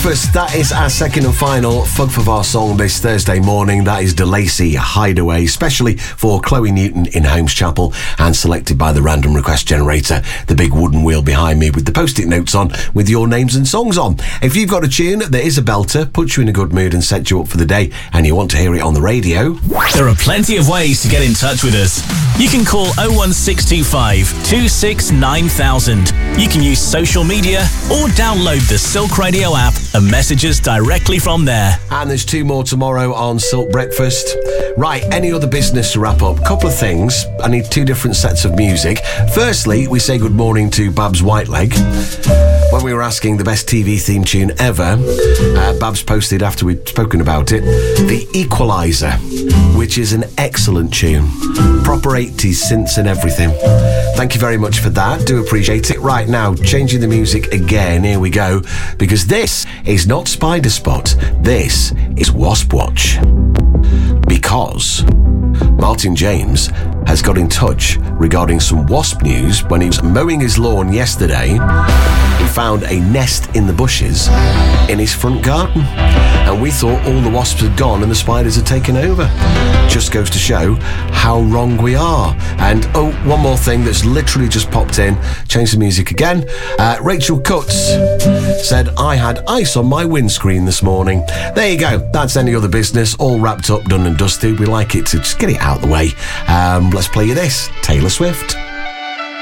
Breakfast, that is our second and final Fug for Var song this Thursday morning. That is DeLacy Hideaway, specially for Chloe Newton in Holmes Chapel, and selected by the random request generator, the big wooden wheel behind me with the post-it notes on with your names and songs on. If you've got a tune that is a belter, puts you in a good mood and sets you up for the day, and you want to hear it on the radio, there are plenty of ways to get in touch with us. You can call 01625 269 You can use social media or download the Silk Radio app and message us directly from there. And there's two more tomorrow on Silk Breakfast. Right, any other business to wrap up? Couple of things. I need two different sets of music. Firstly, we say good morning to Babs Whiteleg. When we were asking the best TV theme tune ever, Babs posted, after we'd spoken about it, The Equalizer, which is an excellent tune. Proper 80s synths and everything. Thank you very much for that. Do appreciate it. Right now, changing the music again. Here we go. Because this is not Spider Spot. This is Wasp Watch. Because Martin James has got in touch regarding some wasp news. When he was mowing his lawn yesterday, he found a nest in the bushes in his front garden. And we thought all the wasps had gone and the spiders had taken over. Just goes to show how wrong we are. And one more thing that's literally just popped in. Change the music again. Rachel Cutts said, I had ice on my windscreen this morning. There you go. That's any other business. All wrapped up, done and dusted. We like it to just get it out of the way. Let's play you this. Taylor Swift.